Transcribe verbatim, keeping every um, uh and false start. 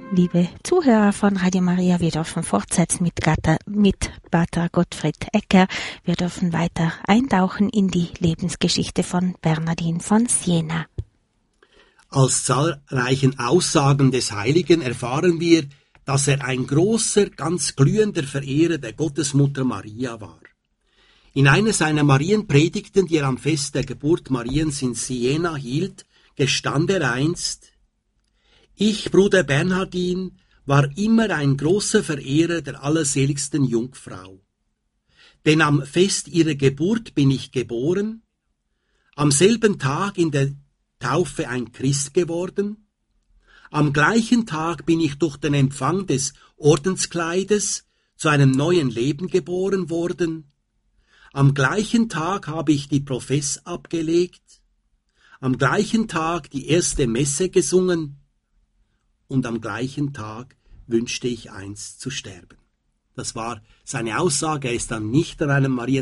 Liebe Zuhörer von Radio Maria, wir dürfen fortsetzen mit, Gata, mit Pater Gottfried Ecker. Wir dürfen weiter eintauchen in die Lebensgeschichte von Bernhardin von Siena. Aus zahlreichen Aussagen des Heiligen erfahren wir, dass er ein großer, ganz glühender Verehrer der Gottesmutter Maria war. In einer seiner Marienpredigten, die er am Fest der Geburt Mariens in Siena hielt, gestand er einst: Ich, Bruder Bernhardin, war immer ein großer Verehrer der allerseligsten Jungfrau. Denn am Fest ihrer Geburt bin ich geboren, am selben Tag in der Taufe ein Christ geworden, am gleichen Tag bin ich durch den Empfang des Ordenskleides zu einem neuen Leben geboren worden, am gleichen Tag habe ich die Profess abgelegt, am gleichen Tag die erste Messe gesungen, und am gleichen Tag wünschte ich einst zu sterben. Das war seine Aussage. Er ist dann nicht an einem Marien